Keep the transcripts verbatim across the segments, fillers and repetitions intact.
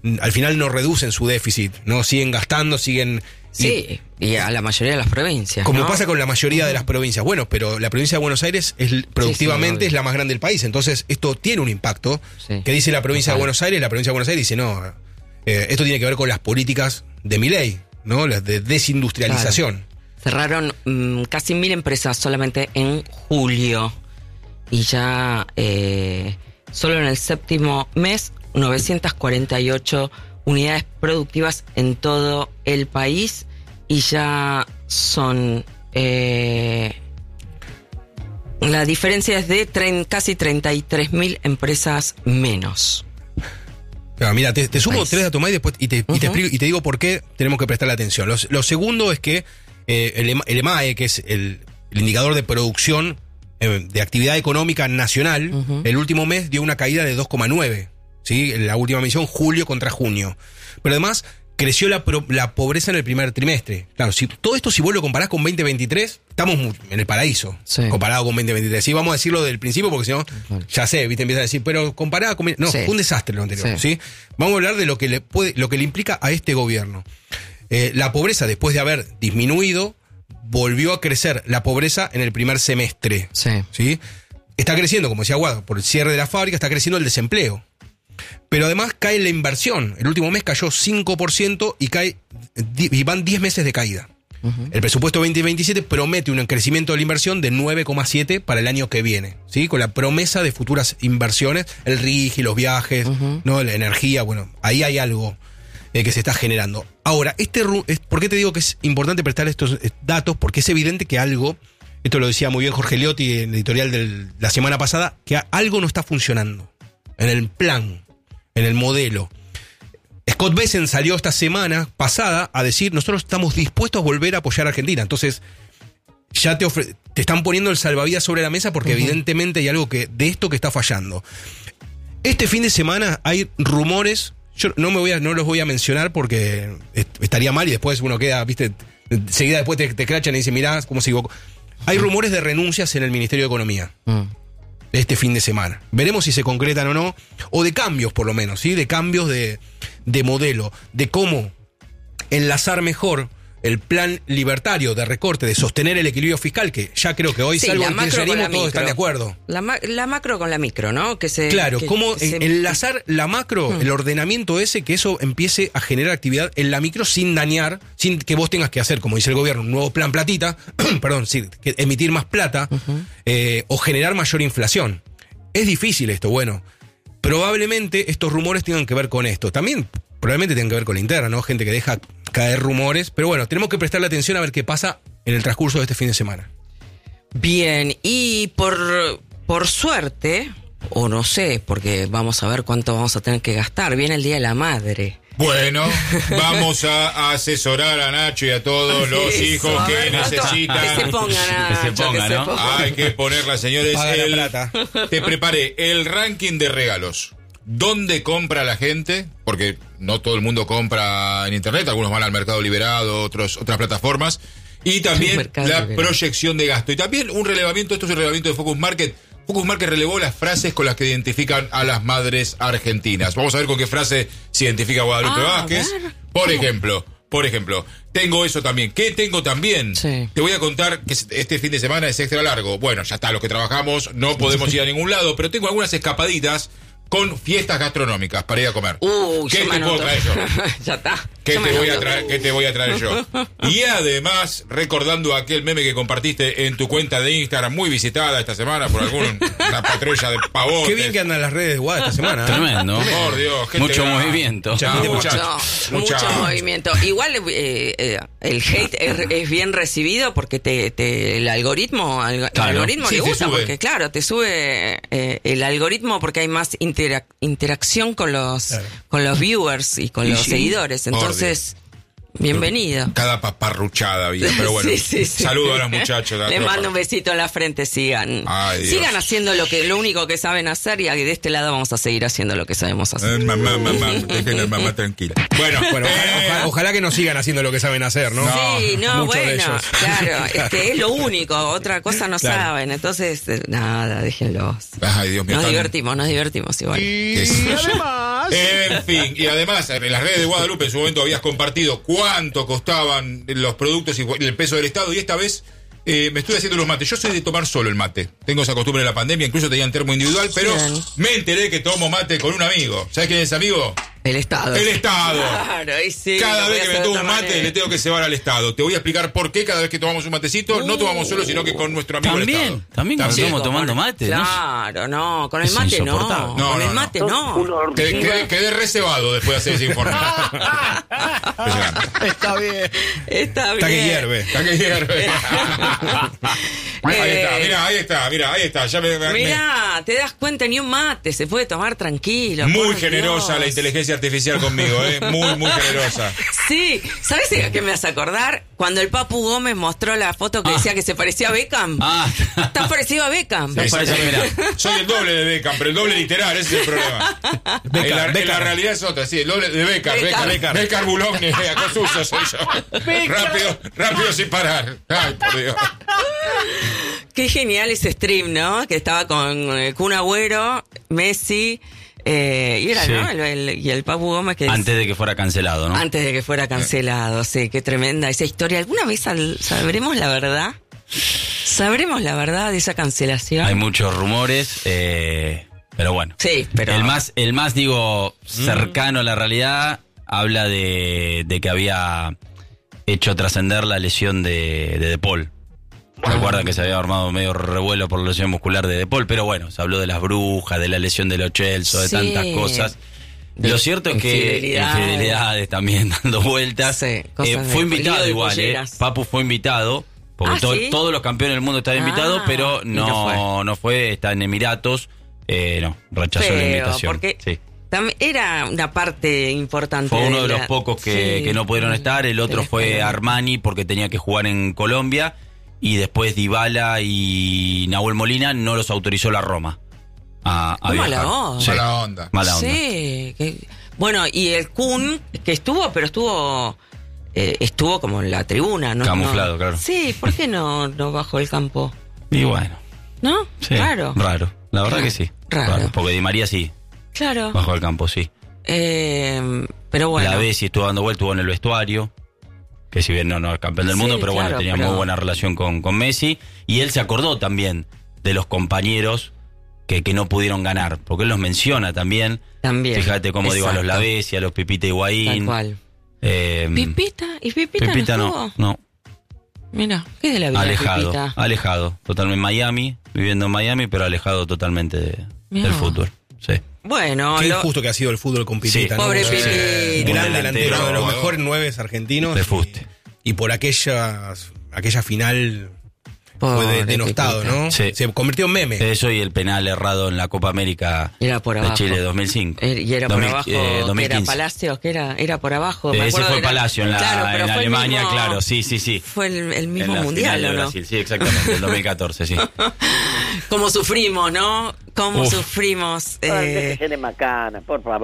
al final no reducen su déficit, no siguen gastando, siguen... Sí, y, y a la mayoría de las provincias, como ¿no? pasa con la mayoría de las provincias. Bueno, pero la provincia de Buenos Aires es productivamente sí, sí, es la más grande del país, entonces esto tiene un impacto. Sí. Que dice la provincia Total. de Buenos Aires, la provincia de Buenos Aires dice, no, eh, esto tiene que ver con las políticas de Milei, ¿no? Las de desindustrialización. Claro. Cerraron mmm, casi mil empresas solamente en julio. Y ya eh, solo en el séptimo mes, novecientas cuarenta y ocho unidades productivas en todo el país. Y ya son... Eh, la diferencia es de tre- casi treinta y tres mil empresas menos. Claro, mira, te, te sumo País. tres datos más y, después, y, te, Uh-huh. y, te explico, y te digo por qué tenemos que prestarle atención. Lo, lo segundo es que eh, el, EMA- el EMAE, que es el, el indicador de producción eh, de actividad económica nacional, Uh-huh. el último mes dio una caída de dos coma nueve, ¿sí? En la última medición, julio contra junio. Pero además, creció la, pro, la pobreza en el primer trimestre. Claro, si todo esto, si vos lo comparás con veinte veintitrés, estamos muy, en el paraíso, Sí. comparado con veinte veintitrés. Sí, vamos a decirlo del principio, porque si no, Vale. ya sé, viste, empieza a decir, pero comparado con... No, Sí. fue un desastre lo anterior, Sí. ¿sí? Vamos a hablar de lo que le puede, lo que le implica a este gobierno. Eh, la pobreza, después de haber disminuido, volvió a crecer la pobreza en el primer semestre. Sí. ¿Sí? Está creciendo, como decía Guado, por el cierre de la fábrica, está creciendo el desempleo. Pero además cae la inversión. El último mes cayó cinco por ciento y cae y van diez meses de caída. Uh-huh. El presupuesto veinte veintisiete promete un crecimiento de la inversión de nueve coma siete para el año que viene, ¿sí? Con la promesa de futuras inversiones, el R I G I, los viajes, Uh-huh. ¿no? La energía, bueno, ahí hay algo eh, que se está generando. Ahora, este ru- es, ¿por qué te digo que es importante prestar estos eh, datos? Porque es evidente que algo, esto lo decía muy bien Jorge Liotti en el editorial de la semana pasada, que algo no está funcionando en el plan, en el modelo. Scott Bessent salió esta semana pasada a decir, nosotros estamos dispuestos a volver a apoyar a Argentina. Entonces, ya te, ofre- te están poniendo el salvavidas sobre la mesa porque uh-huh. evidentemente hay algo que de esto que está fallando. Este fin de semana hay rumores, yo no me voy a, no los voy a mencionar porque est- estaría mal y después uno queda, viste, enseguida después te, te crachan y dicen, mirá, cómo se equivocó. Hay rumores de renuncias en el Ministerio de Economía. Mm. Este fin de semana. Veremos si se concretan o no, o de cambios por lo menos, ¿sí? De cambios de, de modelo, de cómo enlazar mejor el plan libertario de recorte, de sostener el equilibrio fiscal, que ya creo que hoy, Sí, salvo la el macro con kirchnerismo, la todos micro. están de acuerdo. La, ma- la macro con la micro, ¿no? Que se, Claro, que- cómo que se- enlazar la macro, Hmm. el ordenamiento ese, que eso empiece a generar actividad en la micro sin dañar, sin que vos tengas que hacer, como dice el gobierno, un nuevo plan platita, perdón, sí, que emitir más plata, Uh-huh. eh, o generar mayor inflación. Es difícil esto, bueno, probablemente estos rumores tengan que ver con esto. También probablemente tengan que ver con la interna, ¿no? Gente que deja caer rumores, pero bueno, tenemos que prestarle atención a ver qué pasa en el transcurso de este fin de semana. Bien, y por, por suerte, o no sé, porque vamos a ver cuánto vamos a tener que gastar, viene el Día de la Madre. Bueno, vamos a asesorar a Nacho y a todos los Eso, hijos a que ver, ¿cuánto? necesitan. Que se pongan, Que se Nacho, pongan, que ¿no? se pongan. Hay que ponerla, señores. Paga la El- plata. Te preparé el ranking de regalos. ¿Dónde compra la gente? Porque no todo el mundo compra en internet, algunos van al Mercado Liberado, otros otras plataformas. Y también Mercado la Liberado. proyección de gasto. Y también un relevamiento, esto es un relevamiento de Focus Market. Focus Market relevó las frases con las que identifican a las madres argentinas. Vamos a ver con qué frase se identifica Guadalupe Ah, a Vázquez. ver. Por ¿Cómo? ejemplo, por ejemplo, tengo eso también. ¿Qué tengo también? Sí. Te voy a contar que este fin de semana es extra largo. Bueno, ya está, los que trabajamos no podemos ir a ningún lado, pero tengo algunas escapaditas con fiestas gastronómicas para ir a comer. Uy, ¿Qué yo me te puedo anoto. traer yo? Ya está. ¿Qué Yo me te, voy a anoto. traer, ¿Qué te voy a traer yo? Y además, recordando aquel meme que compartiste en tu cuenta de Instagram, muy visitada esta semana por alguna patrulla de pavotes. Qué bien que andan las redes de Guada esta semana. ¿eh? Tremendo. Por Dios, gente Mucho brava. movimiento. Mucha- Mucho, mucha- Mucho, mucha- mucho movimiento. Igual eh, eh, el hate es, es bien recibido porque te, te el algoritmo, al, el Claro. algoritmo Sí, le te gusta sube. porque claro, te sube eh, el algoritmo porque hay más interac- interacción con los Claro. con los viewers y con Y los sí. seguidores. Por Entonces Bienvenido. Cada paparruchada había, pero bueno. Sí, sí, sí. Saludo a los muchachos. Les mando un besito en la frente, sigan. Ay, Dios. Sigan haciendo lo que lo único que saben hacer y de este lado vamos a seguir haciendo lo que sabemos hacer. Eh, mamá, mamá, dejen a mamá tranquila. Bueno, Bueno, eh, ojalá, ojalá- ojalá que no sigan haciendo lo que saben hacer, ¿no? Sí, no, Muchos de bueno, ellos. claro, es que es lo único, otra cosa no Claro. saben, entonces, eh, nada, déjenlos. Ay, Dios mío. Nos tan- divertimos, nos divertimos igual. qué sé yo. además... En fin, y además en las redes de Guadalupe en su momento habías compartido cuánto costaban los productos y el peso del Estado, y esta vez eh, me estoy haciendo los mates. Yo soy de tomar solo el mate. Tengo esa costumbre de la pandemia, incluso tenía un termo individual, pero Bien. me enteré que tomo mate con un amigo. ¿Sabes quién es ese amigo? El Estado. El Estado. Claro, ahí sí. Cada lo voy vez a que me hacer de tomo un otra mate manera. le tengo que cebar al Estado. Te voy a explicar por qué cada vez que tomamos un matecito no tomamos solo, sino que con nuestro amigo el También, Estado. también cuando También. estamos tomando mate, ¿no? Claro, no, con el Es mate no. insoportable. No, Con no, el no. mate no. Quedé, quedé- quedé reservado después de hacer ese informe. Impresionante. Está bien. Está bien. Está que hierve. Está que hierve. Ahí está, Eh, mira, ahí está, mira, ahí está. Ya me, me- Mirá, te das cuenta, ni un mate se puede tomar tranquilo. muy por generosa Dios. la inteligencia artificial conmigo, ¿eh? Muy, muy generosa. Sí, ¿sabes a qué me hace acordar? Cuando el Papu Gómez mostró la foto que decía que se parecía a Beckham. Ah, Tan parecido a Beckham. Sí, parece, exactamente. Soy el doble de Beckham, pero el doble literal, ese es el problema. Beckham, en, la, en Beckham. la realidad es otra, sí, el doble de Beckham. Beckham. Beckham, Beckham Boulogne, acosuso soy yo. Rápido, rápido sin parar. Ay, por Dios. Qué genial ese stream, ¿no? Que estaba con eh, Kun Agüero, Messi, eh, y era, Sí. ¿no? El, el- y el Papu Gómez que antes de que fuera cancelado, ¿no? antes de que fuera cancelado, sí, qué tremenda esa historia. ¿Alguna vez al- sabremos la verdad? ¿Sabremos la verdad de esa cancelación? Hay muchos rumores, eh, pero bueno. Sí, pero... El más, el más digo, cercano a la realidad, habla de, de que había hecho trascender la lesión de, de De Paul. ¿Se acuerdan que se había armado medio revuelo por la lesión muscular de De Paul? Pero bueno, se habló de las brujas, de la lesión de Lo Celso, de Sí. tantas cosas. De Lo cierto es que infidelidades. infidelidades también dando vueltas. Sí, Eh, cosas de fue lío invitado de igual, eh. polleras. Papu fue invitado, porque Ah, to- ¿sí? todos los campeones del mundo estaban Ah, invitados, pero y no no, fue. no fue, está en Emiratos, eh, no, rechazó la Feo, invitación. porque Sí. tam- era una parte importante. Fue uno de los la- pocos que, sí, que no pudieron estar, el otro del fue escalón. Armani porque tenía que jugar en Colombia, y después Dybala y Nahuel Molina no los autorizó la Roma a, a Qué viajar. mala onda. Sí, Mala onda. mala onda. Sí. que- bueno, y el Kun, que estuvo, pero estuvo eh, estuvo como en la tribuna, ¿no? Camuflado, No. claro. Sí, ¿por qué no, no bajó el campo? Y bueno, ¿No? sí, Claro. raro. La verdad Raro. que sí. Raro. Porque Di María sí, Claro. bajó al campo, sí. Eh, pero bueno. La Bessi estuvo dando vuelta, estuvo en el vestuario, que si bien no, no es campeón del Sí, mundo, pero claro, bueno, tenía pero- muy buena relación con, con Messi, y él se acordó también de los compañeros que, que no pudieron ganar, porque él los menciona también. También. Fíjate cómo digo a los Exacto. Lavesi, a los Pipita Higuaín. Tal cual. eh, ¿Pipita? ¿Y Pipita, Pipita no no, jugó? no, Mira, ¿qué es de la vida de alejado, Pipita? alejado, totalmente en Miami, viviendo en Miami, pero alejado totalmente de- Mirá. del fútbol. Sí. Bueno, Qué lo- injusto que ha sido el fútbol con Pipita, Sí. ¿no? Pobre Eh, Pipita. Gran Un delantero, delantero, uno de los jugador. mejores nueves argentinos. De y- fuste. Y, por aquellas, aquella final fue Pobre de- denostado, Pipita. ¿no? Sí. Se convirtió en meme. Eso y el penal errado en la Copa América Era por de abajo. Chile dos mil cinco. Eh, Y era dos mil, por abajo, eh, que dos mil era quince. Palacios, que era, era por abajo. Eh, me ese acuerdo fue que era- Palacio en, la, Claro, pero en fue el Alemania, mismo- claro, sí, sí, sí. Fue el, el mismo En la mundial, final de ¿o no? Brasil, sí, exactamente, el dos mil catorce, sí. Cómo sufrimos, ¿no? Cómo Uf. sufrimos. Ay, eh, que macana, por favor.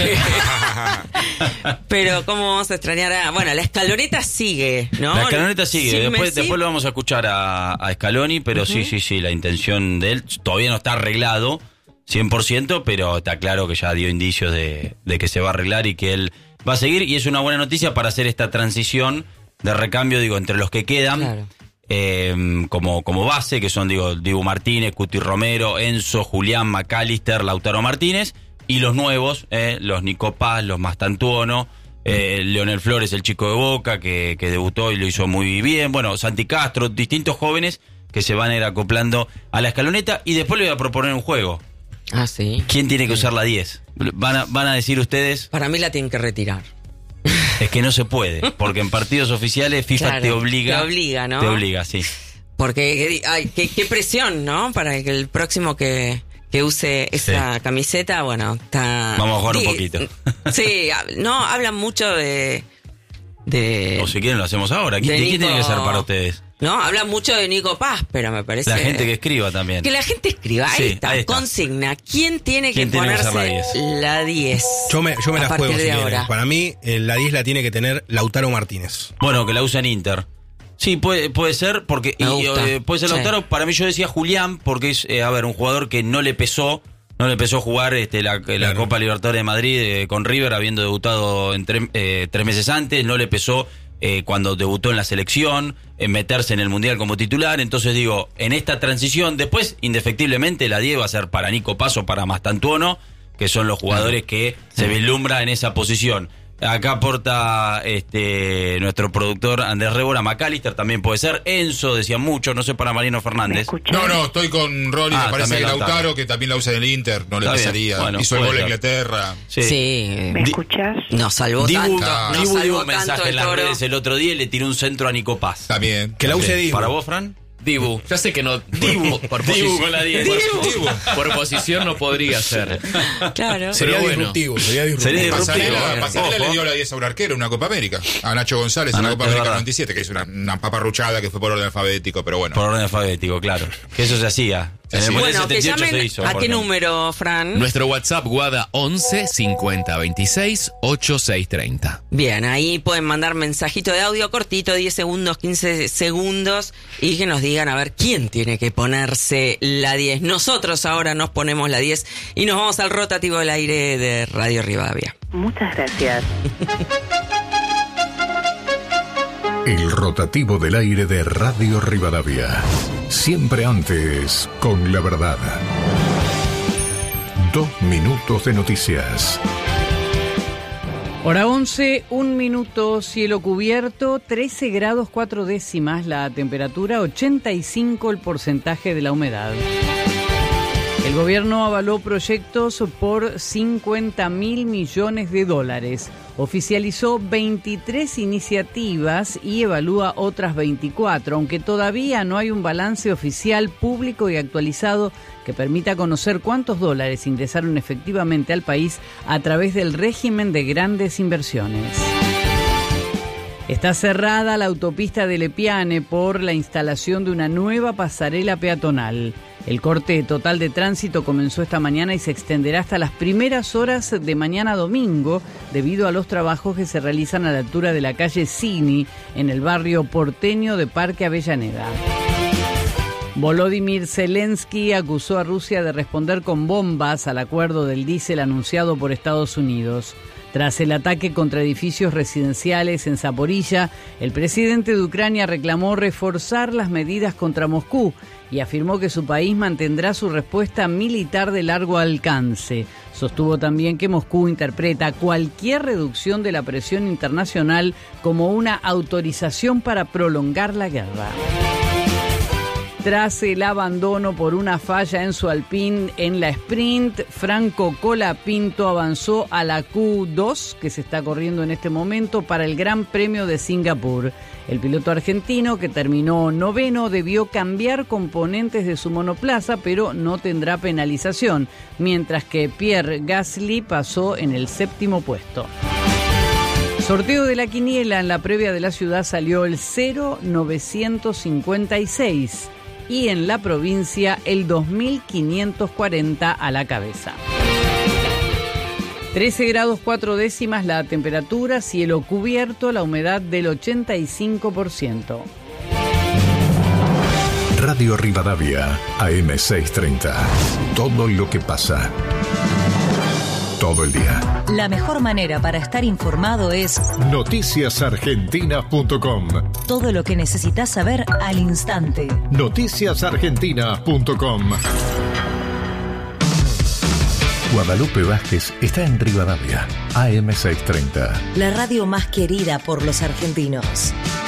pero cómo vamos a extrañar a... Bueno, la escaloneta sigue, ¿no? La escaloneta sigue, Sin después, Messi. después lo vamos a escuchar a, a Scaloni, pero sí, sí, sí, la intención de él todavía no está arreglado cien por ciento, pero está claro que ya dio indicios de, de que se va a arreglar y que él va a seguir, y es una buena noticia para hacer esta transición de recambio, digo, entre los que quedan. Claro. Eh, como, como base, que son, digo, Dibu Martínez, Cuti Romero, Enzo, Julián, McAllister, Lautaro Martínez, y los nuevos, eh, los Nico Paz, los Mastantuono, eh, Leonel Flores, el chico de Boca, que, que debutó y lo hizo muy bien, bueno, Santi Castro, distintos jóvenes que se van a ir acoplando a la escaloneta, y después le voy a proponer un juego. Ah, sí. ¿Quién tiene que usar la diez? Van a, van a decir ustedes, Para mí la tienen que retirar. es que no se puede, porque en partidos oficiales FIFA Claro, te obliga. te obliga, ¿no? Te obliga, sí. Porque, ay, qué, qué presión, ¿no? Para que el próximo que, que use esa Sí. camiseta, bueno, está... Vamos a jugar un Di- poquito. Sí, no, hablan mucho de de... O si quieren lo hacemos ahora. ¿Quién, de ¿quién Nico- tiene que ser para ustedes? No, habla mucho de Nico Paz, pero me parece... La gente que escriba también. Que la gente escriba. Ahí, Sí, está, ahí está. consigna. ¿Quién tiene que ¿Quién tiene que ponerse ser la la diez? Yo me, yo me a la partir juego, si de quieren. ahora. Para mí, eh, la diez la tiene que tener Lautaro Martínez. Bueno, que la usen Inter. Sí, puede, puede ser, porque Me y, gusta. eh, puede ser Sí. Lautaro. Para mí yo decía Julián, porque es, eh, a ver, un jugador que no le pesó, no le empezó a jugar este, la, la Claro. Copa Libertadores de Madrid eh, con River, habiendo debutado en tre- eh, tres meses antes, no le pesó eh, cuando debutó en la selección, en meterse en el Mundial como titular. Entonces digo, en esta transición, después, indefectiblemente, la diez va a ser para Nico Paz o para Mastantuono, que son los jugadores que se vislumbra en esa posición. Acá aporta este nuestro productor Andrés Rébora, McAllister también puede ser, Enzo decía mucho, no sé para Mariano Fernández. No, no, estoy con Rolly, Ah, me parece que también Lautaro, Lautaro. que también la usa en el Inter, no le Está bien, pasaría. bueno, Hizo el puede gol a ser. Inglaterra. Sí. Sí. ¿Me escuchás? Nos salvó Dibu, tanto. Nos Dibu dio salvó un tanto mensaje el en las Toro. redes el otro día y le tiró un centro a Nico Paz. También. Que la use también. Dibu. ¿Para vos, Fran? Dibu, ya sé que no. Dibu, por, por Dibu posi- con la diez. Dibu. por posición no podría ser. Claro. Sería bueno. disruptivo, sería disruptivo. Sería Pasarela, disruptivo. Pasarela Ojo. le dio la diez a un arquero en una Copa América. A Nacho González en Ah, la no, Copa es América verdad. noventa y siete, que hizo una, una paparruchada que fue por orden alfabético, pero bueno. Por orden alfabético, claro. Que eso se hacía. Se En el hacía. Mundial Bueno, que setenta y ocho llamen. se hizo. ¿A por qué ejemplo. número, Fran? Nuestro WhatsApp Guada once cincuenta veintiséis ochenta y seis treinta. Bien, ahí pueden mandar mensajito de audio cortito, diez segundos, quince segundos, y que nos digan a ver quién tiene que ponerse la diez. Nosotros ahora nos ponemos la diez y nos vamos al rotativo del aire de Radio Rivadavia. Muchas gracias. El rotativo del aire de Radio Rivadavia. Siempre antes, con la verdad. Dos minutos de noticias. Hora once, un minuto, cielo cubierto, trece grados cuatro décimas la temperatura, ochenta y cinco el porcentaje de la humedad. El gobierno avaló proyectos por cincuenta mil millones de dólares. Oficializó veintitrés iniciativas y evalúa otras veinticuatro, aunque todavía no hay un balance oficial, público y actualizado que permita conocer cuántos dólares ingresaron efectivamente al país a través del régimen de grandes inversiones. Está cerrada la autopista de Lepiane por la instalación de una nueva pasarela peatonal. El corte total de tránsito comenzó esta mañana y se extenderá hasta las primeras horas de mañana domingo debido a los trabajos que se realizan a la altura de la calle Cini en el barrio porteño de Parque Avellaneda. Volodymyr Zelensky acusó a Rusia de responder con bombas al acuerdo del diésel anunciado por Estados Unidos. Tras el ataque contra edificios residenciales en Zaporilla, el presidente de Ucrania reclamó reforzar las medidas contra Moscú y afirmó que su país mantendrá su respuesta militar de largo alcance. Sostuvo también que Moscú interpreta cualquier reducción de la presión internacional como una autorización para prolongar la guerra. Tras el abandono por una falla en su Alpine en la sprint, Franco Colapinto avanzó a la Q dos, que se está corriendo en este momento, para el Gran Premio de Singapur. El piloto argentino, que terminó noveno, debió cambiar componentes de su monoplaza, pero no tendrá penalización, mientras que Pierre Gasly pasó en el séptimo puesto. Sorteo de la quiniela en la previa de la ciudad salió el cero novecientos cincuenta y seis. Y en la provincia el dos mil quinientos cuarenta a la cabeza. trece grados cuatro décimas la temperatura, cielo cubierto, la humedad del ochenta y cinco por ciento. Radio Rivadavia, A M seiscientos treinta. Todo lo que pasa. Todo el día. La mejor manera para estar informado es noticias argentinas punto com. todo lo que necesitas saber al instante. noticias argentinas punto com. Guadalupe Vázquez está en Rivadavia, A M seiscientos treinta. La radio más querida por los argentinos.